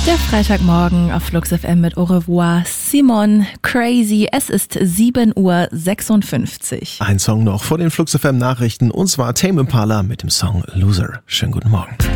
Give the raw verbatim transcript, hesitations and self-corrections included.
Der Freitagmorgen auf Flux F M mit Au revoir Simon, Crazy. Es ist sieben Uhr sechsundfünfzig. Ein Song noch vor den Flux F M Nachrichten, und zwar Tame Impala mit dem Song Loser. Schönen guten Morgen.